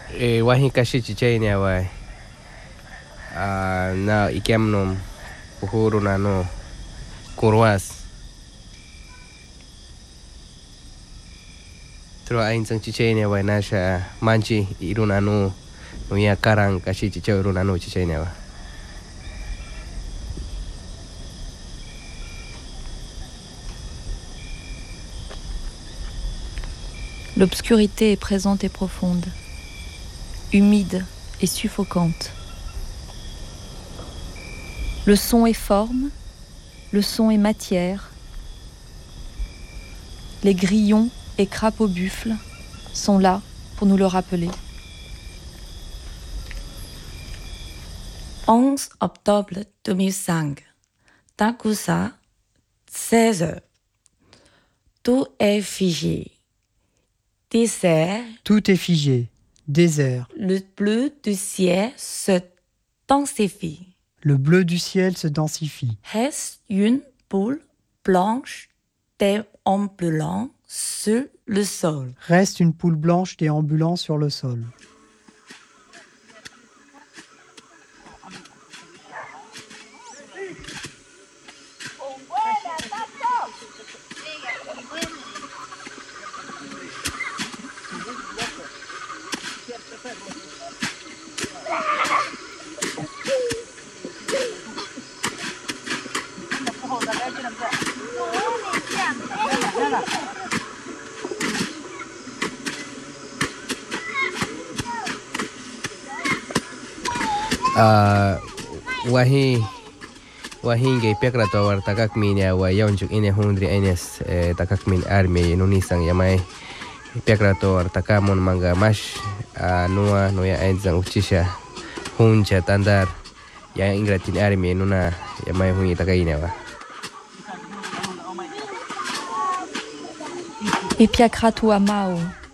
wahi kashi chichai ni awai na ikemnom uhuru na no kurwas tro ain sang chichai ni awai nasha manchi iruna no ya karang kashi chichai iruna no chichai ni awai. L'obscurité est présente et profonde, humide et suffocante. Le son est forme, le son est matière. Les grillons et crapauds buffles sont là pour nous le rappeler. 11 octobre 2005, Takusa, 16 heures. Tout est figé. Désert. Tout est figé. Désert. Le bleu du ciel se densifie. Le bleu du ciel se densifie. Reste une boule blanche déambulant sur le sol. Reste une poule blanche déambulant sur le sol. wahinge pekrato war takakmin ya wa yaunjuk ine hundri ines takakmin army nunisang yamai pekrato war takamon manga mash nuwa noya ainzang uchisha hunja tandar yang ingratin army nuna yamai hunyi takaine wa. Epiakrato Amao.